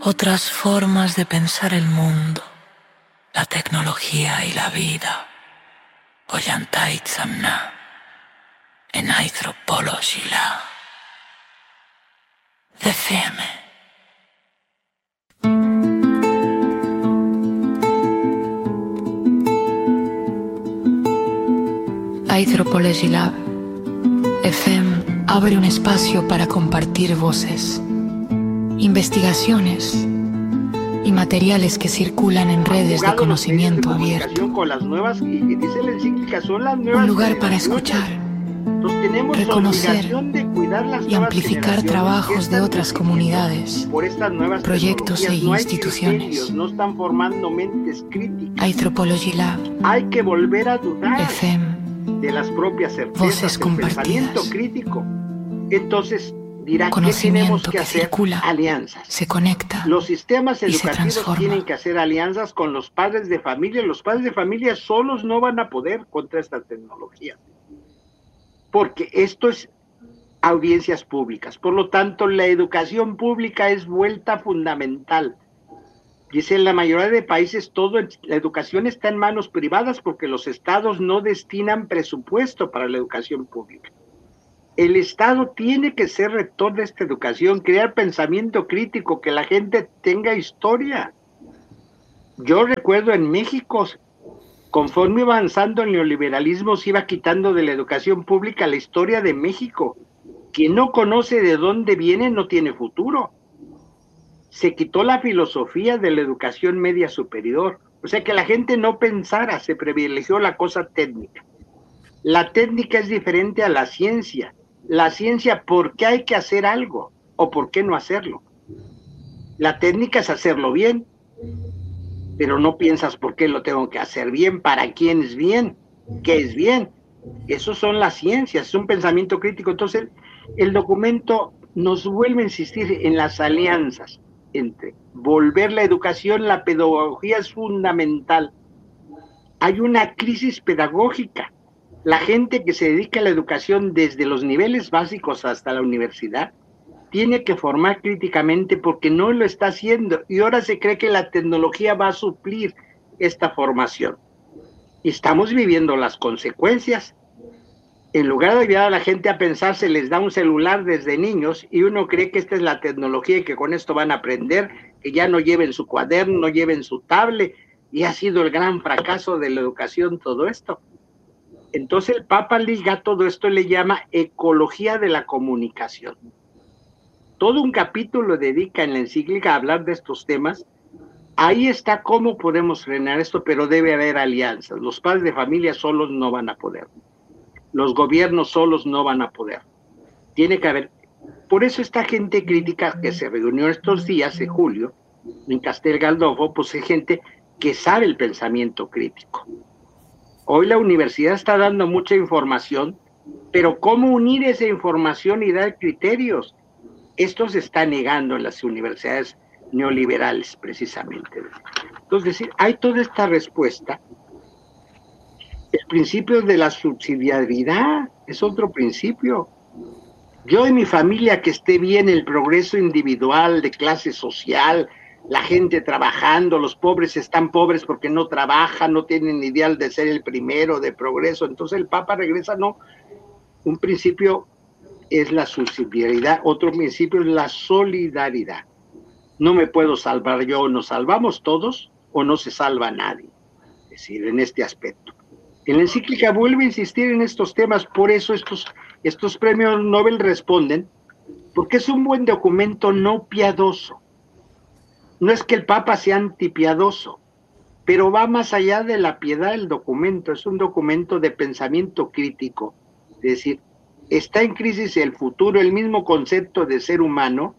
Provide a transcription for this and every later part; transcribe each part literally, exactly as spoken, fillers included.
otras formas de pensar el mundo, la tecnología y la vida. Ollantay Tzamna, en Anthropologila. De Feme. Anthropology Lab F M abre un espacio para compartir voces, investigaciones y materiales que circulan en redes de conocimiento abierto. Con las nuevas, y, y dice la encíclica, son las nuevas un lugar para escuchar, reconocer de cuidar las y amplificar trabajos de otras comunidades, por estas nuevas proyectos e no instituciones. No están formando mentes críticas. Anthropology Lab. Hay que volver a dudar F M. de las propias certezas, Voces el compartidas. Pensamiento crítico. Entonces dirá que Conocimiento tenemos que, que hacer circula, alianzas. se conecta. Los sistemas y se educativos transforma. tienen que hacer alianzas con los padres de familia. Los padres de familia solos no van a poder contra esta tecnología, porque esto es audiencias públicas. Por lo tanto, la educación pública es vuelta fundamental. Dice, en la mayoría de países todo, la educación está en manos privadas porque los estados no destinan presupuesto para la educación pública. El Estado tiene que ser rector de esta educación, crear pensamiento crítico, que la gente tenga historia. Yo recuerdo en México, conforme iba avanzando el neoliberalismo, se iba quitando de la educación pública la historia de México. Quien no conoce de dónde viene no tiene futuro. Se quitó la filosofía de la educación media superior, o sea que la gente no pensara, se privilegió la cosa técnica. La técnica es diferente a la ciencia. La ciencia, ¿por qué hay que hacer algo? ¿O por qué no hacerlo? La técnica es hacerlo bien, pero no piensas por qué lo tengo que hacer bien, para quién es bien, qué es bien. Esos son las ciencias, es un pensamiento crítico. Entonces, el documento nos vuelve a insistir en las alianzas entre volver la educación, la pedagogía es fundamental. Hay una crisis pedagógica. La gente que se dedica a la educación desde los niveles básicos hasta la universidad tiene que formar críticamente porque no lo está haciendo y ahora se cree que la tecnología va a suplir esta formación. Y estamos viviendo las consecuencias. En lugar de ayudar a la gente a pensar, se les da un celular desde niños y uno cree que esta es la tecnología y que con esto van a aprender, que ya no lleven su cuaderno, no lleven su tablet, y ha sido el gran fracaso de la educación todo esto. Entonces el Papa liga todo esto y le llama ecología de la comunicación. Todo un capítulo dedica en la encíclica a hablar de estos temas. Ahí está cómo podemos frenar esto, pero debe haber alianzas. Los padres de familia solos no van a poder. Los gobiernos solos no van a poder. Tiene que haber. Por eso esta gente crítica que se reunió estos días de julio en Castel Gandolfo, pues es gente que sabe el pensamiento crítico. Hoy la universidad está dando mucha información, pero ¿cómo unir esa información y dar criterios? Esto se está negando en las universidades neoliberales, precisamente. Entonces, hay toda esta respuesta. El principio de la subsidiariedad es otro principio. Yo y mi familia, que esté bien el progreso individual, de clase social, la gente trabajando, los pobres están pobres porque no trabajan, no tienen ideal de ser el primero, de progreso. Entonces el Papa regresa, no. Un principio es la subsidiariedad, otro principio es la solidaridad. No me puedo salvar yo, nos salvamos todos o no se salva nadie. Es decir, en este aspecto. En la encíclica vuelve a insistir en estos temas, por eso estos, estos premios Nobel responden, porque es un buen documento no piadoso. No es que el Papa sea antipiadoso, pero va más allá de la piedad del documento, es un documento de pensamiento crítico, es decir, está en crisis el futuro, el mismo concepto de ser humano,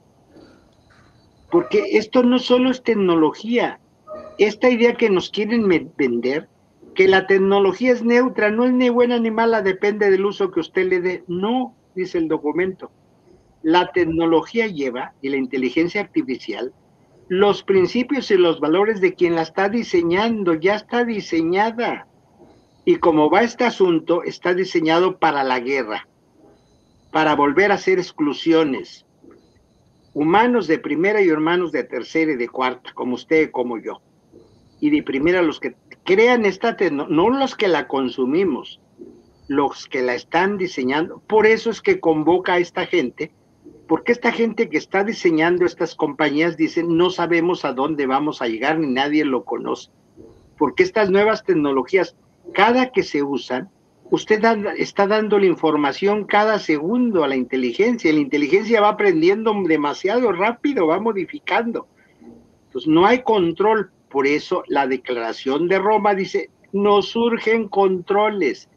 porque esto no solo es tecnología, esta idea que nos quieren vender, que la tecnología es neutra, no es ni buena ni mala, depende del uso que usted le dé, no, dice el documento. La tecnología lleva, y la inteligencia artificial, los principios y los valores de quien la está diseñando, ya está diseñada. Y como va este asunto, está diseñado para la guerra, para volver a hacer exclusiones. humanos de primera y humanos de tercera y de cuarta, como usted y como yo. Y de primera los que crean esta tecnología, no los que la consumimos, los que la están diseñando. Por eso es que convoca a esta gente, porque esta gente que está diseñando estas compañías dicen, no sabemos a dónde vamos a llegar, ni nadie lo conoce. Porque estas nuevas tecnologías, cada que se usan, usted da, está dando la información cada segundo a la inteligencia. La inteligencia va aprendiendo demasiado rápido, va modificando. Entonces no hay control. Por eso la Declaración de Roma dice, nos surgen controles.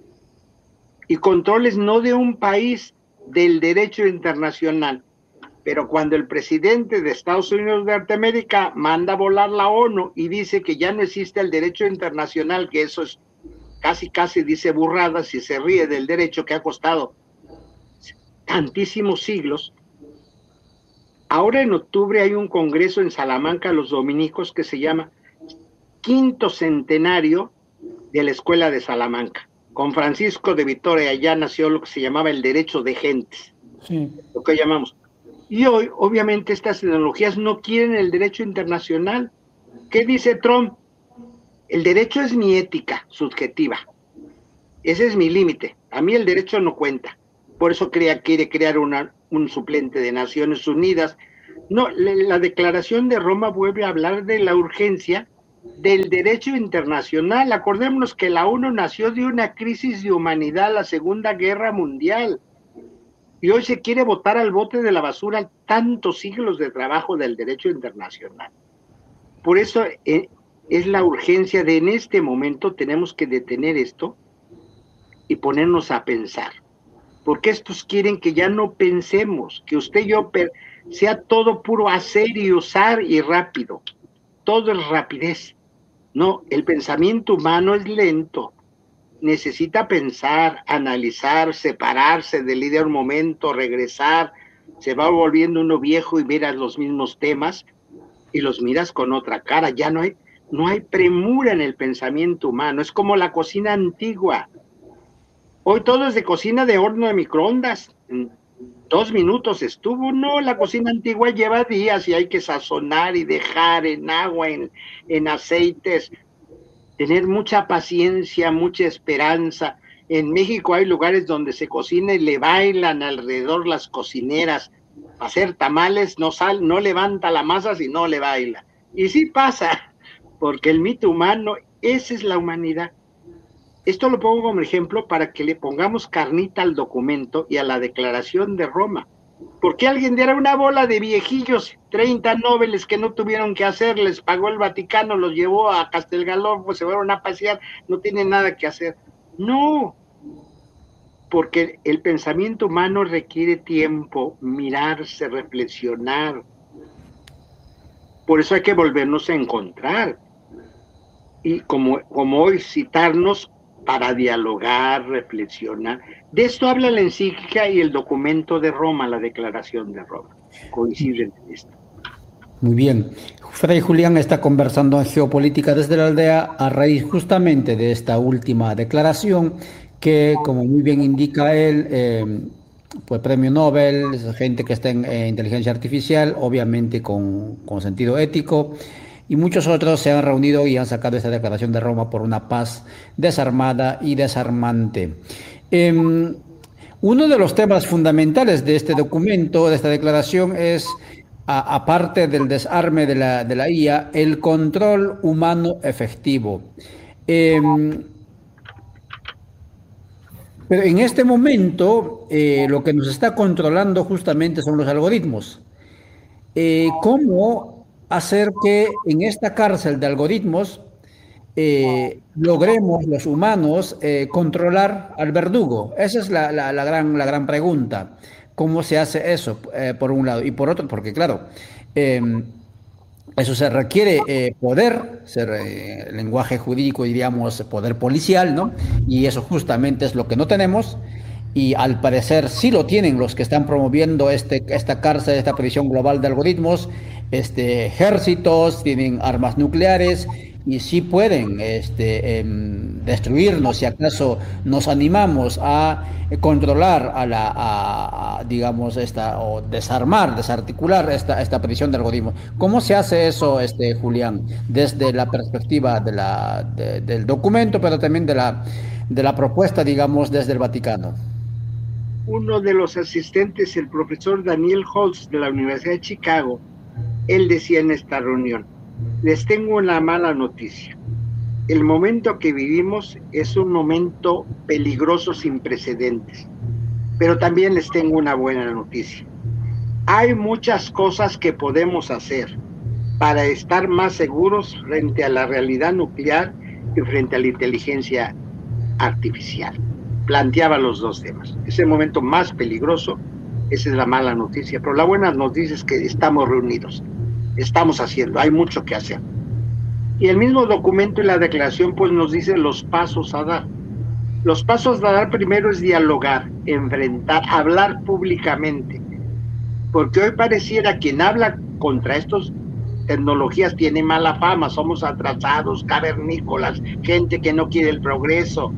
Y controles no de un país, del derecho internacional. Pero cuando el presidente de Estados Unidos de Norteamérica manda a volar la ONU y dice que ya no existe el derecho internacional, que eso es casi casi dice burradas y se ríe del derecho que ha costado tantísimos siglos. Ahora en octubre hay un congreso en Salamanca, los dominicos, que se llama Quinto Centenario de la Escuela de Salamanca. Con Francisco de Vitoria allá nació lo que se llamaba el derecho de gentes, sí. Lo que llamamos. Y hoy, obviamente, estas tecnologías no quieren el derecho internacional. ¿Qué dice Trump? El derecho es mi ética subjetiva. Ese es mi límite. A mí el derecho no cuenta. Por eso crea, quiere crear una, un suplente de Naciones Unidas. No, la Declaración de Roma vuelve a hablar de la urgencia del derecho internacional. Acordémonos que la ONU nació de una crisis de humanidad, la Segunda Guerra Mundial, y hoy se quiere botar al bote de la basura tantos siglos de trabajo del derecho internacional. Por eso eh, es la urgencia de en este momento tenemos que detener esto y ponernos a pensar, porque estos quieren que ya no pensemos, que usted y yo sea todo puro hacer y usar y rápido. Todo es rapidez. No, el pensamiento humano es lento. Necesita pensar, analizar, separarse del líder un momento, regresar. Se va volviendo uno viejo y miras los mismos temas y los miras con otra cara. Ya no hay, no hay premura en el pensamiento humano. Es como la cocina antigua. Hoy todo es de cocina de horno de microondas. Dos minutos estuvo. No, la cocina antigua lleva días y hay que sazonar y dejar en agua, en, en aceites, tener mucha paciencia, mucha esperanza. En México hay lugares donde se cocina y le bailan alrededor las cocineras. Para hacer tamales no, sal, no levanta la masa si no le baila. Y sí pasa, porque el mito humano, esa es la humanidad. Esto lo pongo como ejemplo para que le pongamos carnita al documento y a la Declaración de Roma. Porque alguien diera una bola de viejillos, treinta nobles que no tuvieron que hacer, les pagó el Vaticano, los llevó a Castelgaló, pues se fueron a pasear, no tienen nada que hacer. No, porque el pensamiento humano requiere tiempo, mirarse, reflexionar. Por eso hay que volvernos a encontrar. Y como, como hoy citarnos para dialogar, reflexionar. De esto habla la encíclica y el documento de Roma, la Declaración de Roma. Coinciden en esto. Muy bien. Fray Julián está conversando en Geopolítica desde la Aldea a raíz justamente de esta última declaración que, como muy bien indica él, eh, pues premio Nobel, gente que está en eh, inteligencia artificial, obviamente con, con sentido ético, y muchos otros se han reunido y han sacado esta Declaración de Roma por una paz desarmada y desarmante. Eh, uno de los temas fundamentales de este documento, de esta declaración, es, a, aparte del desarme de la, de la I A, el control humano efectivo. Eh, pero en este momento, eh, lo que nos está controlando justamente son los algoritmos. Eh, ¿Cómo hacer que en esta cárcel de algoritmos eh, logremos los humanos eh, controlar al verdugo? Esa es la, la, la, gran, la gran pregunta. ¿Cómo se hace eso, eh, por un lado? Y por otro, porque claro, eh, eso se requiere eh, poder, ser, eh, lenguaje jurídico, diríamos, poder policial, ¿no? Y eso justamente es lo que no tenemos. Y al parecer sí lo tienen los que están promoviendo este, esta cárcel, esta prisión global de algoritmos, este, ejércitos, tienen armas nucleares, y sí pueden este, em, destruirnos si acaso nos animamos a controlar a la, a, a, digamos, esta, o desarmar, desarticular esta, esta petición del algoritmo. ¿Cómo se hace eso, este, Julián, desde la perspectiva de la, de- del documento, pero también de la, de la propuesta, digamos, desde el Vaticano? Uno de los asistentes, el profesor Daniel Holtz de la Universidad de Chicago, él decía en esta reunión: les tengo una mala noticia. El momento que vivimos es un momento peligroso sin precedentes, pero también les tengo una buena noticia. Hay muchas cosas que podemos hacer para estar más seguros frente a la realidad nuclear y frente a la inteligencia artificial. Planteaba los dos temas. Es el momento más peligroso, esa es la mala noticia, pero la buena noticia es que estamos reunidos, estamos haciendo, hay mucho que hacer. Y el mismo documento y la declaración pues nos dice los pasos a dar. Los pasos a dar primero es dialogar, enfrentar, hablar públicamente, porque hoy pareciera quien habla contra estas tecnologías tiene mala fama, somos atrasados, cavernícolas, gente que no quiere el progreso.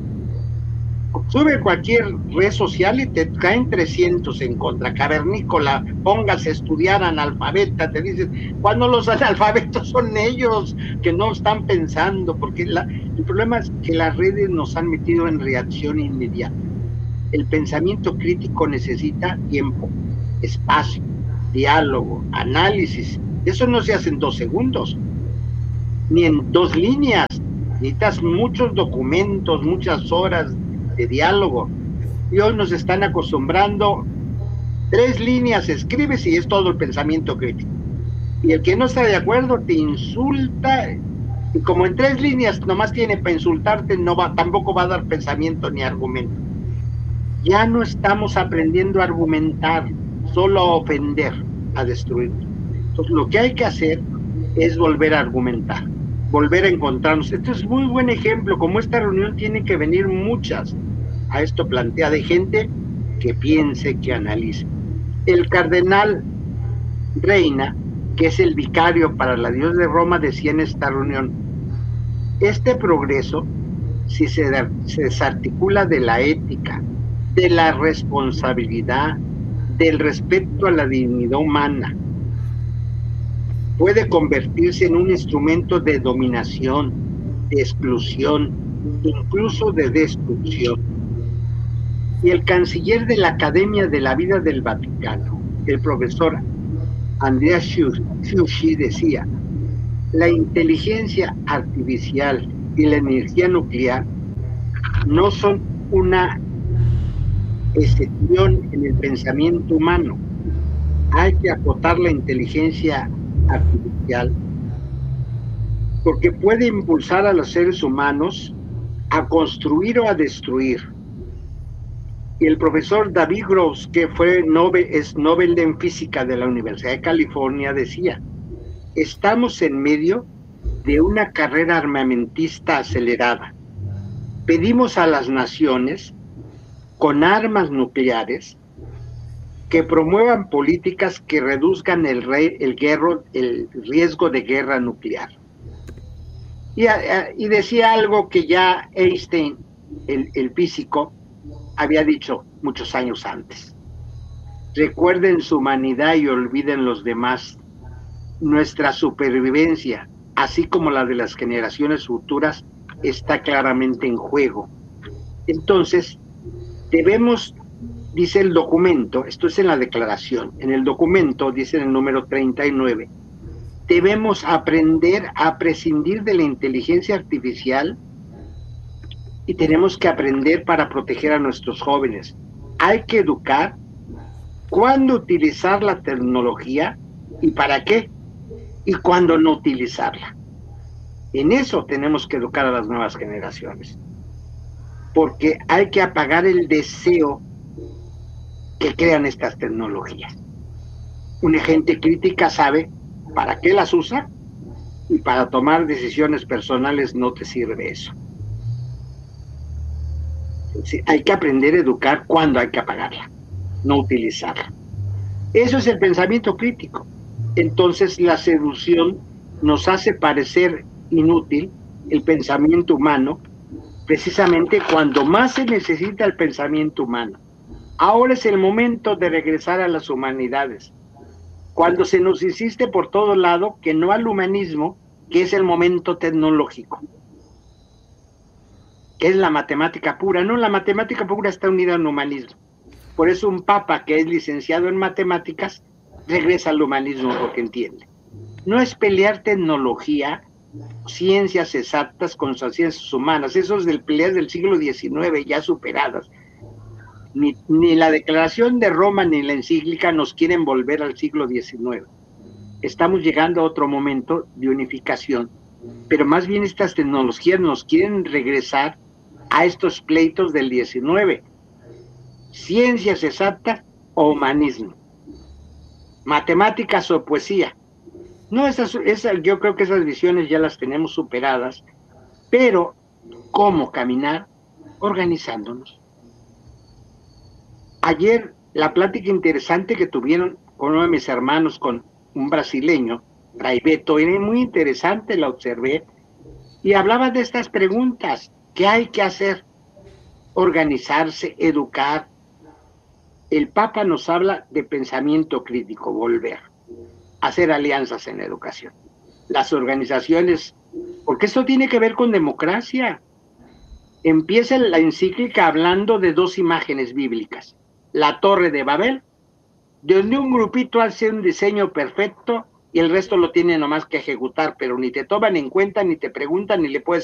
Sube cualquier red social y te caen trescientos en contra, cavernícola, póngase a estudiar, analfabeta, te dicen, cuando los analfabetos son ellos que no están pensando, porque la, el problema es que las redes nos han metido en reacción inmediata. El pensamiento crítico necesita tiempo, espacio, diálogo, análisis. Eso no se hace en dos segundos, ni en dos líneas. Necesitas muchos documentos, muchas horas de diálogo. Y hoy nos están acostumbrando, tres líneas escribes y es todo el pensamiento crítico. Y el que no está de acuerdo te insulta, y como en tres líneas nomás tiene para insultarte, no va, tampoco va a dar pensamiento ni argumento. Ya no estamos aprendiendo a argumentar, solo a ofender, a destruir. Entonces lo que hay que hacer es volver a argumentar, volver a encontrarnos. Este es muy buen ejemplo, como esta reunión tiene que venir muchas a esto plantea de gente que piense, que analice. El cardenal Reina, que es el vicario para la diócesis de Roma, decía en esta reunión: este progreso, si se, se desarticula de la ética, de la responsabilidad, del respeto a la dignidad humana, puede convertirse en un instrumento de dominación, de exclusión, incluso de destrucción. Y el canciller de la Academia de la Vida del Vaticano, el profesor Andrea Fiuchi, decía: la inteligencia artificial y la energía nuclear no son una excepción en el pensamiento humano. Hay que acotar la inteligencia artificial porque puede impulsar a los seres humanos a construir o a destruir. Y el profesor David Gross, que fue Nobel, es Nobel en Física de la Universidad de California, decía: estamos en medio de una carrera armamentista acelerada. Pedimos a las naciones con armas nucleares que promuevan políticas que reduzcan el, re, el, guerro, el riesgo de guerra nuclear. Y, y decía algo que ya Einstein, el, el físico, había dicho muchos años antes: recuerden su humanidad y olviden los demás. Nuestra supervivencia, así como la de las generaciones futuras, está claramente en juego. Entonces, debemos, dice el documento, esto es en la declaración, en el documento dice en el número treinta y nueve, debemos aprender a prescindir de la inteligencia artificial y tenemos que aprender para proteger a nuestros jóvenes. Hay que educar cuándo utilizar la tecnología y para qué, y cuándo no utilizarla. En eso tenemos que educar a las nuevas generaciones, porque hay que apagar el deseo que crean estas tecnologías. Una gente crítica sabe para qué las usa, y para tomar decisiones personales no te sirve eso. Sí, hay que aprender a educar cuando hay que apagarla, no utilizarla. Eso es el pensamiento crítico. Entonces la seducción nos hace parecer inútil el pensamiento humano, precisamente cuando más se necesita el pensamiento humano. Ahora es el momento de regresar a las humanidades. Cuando se nos insiste por todo lado que no al humanismo, que es el momento tecnológico, que es la matemática pura. No, la matemática pura está unida al humanismo. Por eso un papa que es licenciado en matemáticas regresa al humanismo porque entiende. No es pelear tecnología, ciencias exactas con las ciencias humanas. Esos del peleas del siglo diecinueve ya superadas. Ni, ni la Declaración de Roma ni la encíclica nos quieren volver al siglo diecinueve. Estamos llegando a otro momento de unificación, pero más bien estas tecnologías nos quieren regresar a estos pleitos del diecinueve. Ciencias exactas o humanismo. Matemáticas o poesía. No, esas, esas, yo creo que esas visiones ya las tenemos superadas, pero ¿cómo caminar? Organizándonos. Ayer, la plática interesante que tuvieron con uno de mis hermanos, con un brasileño, Fray Beto, era muy interesante, la observé, y hablaba de estas preguntas. ¿Qué hay que hacer? Organizarse, educar. El Papa nos habla de pensamiento crítico, volver, hacer alianzas en educación. Las organizaciones, porque esto tiene que ver con democracia. Empieza la encíclica hablando de dos imágenes bíblicas. La Torre de Babel, donde un grupito hace un diseño perfecto y el resto lo tiene nomás que ejecutar, pero ni te toman en cuenta, ni te preguntan, ni le puedes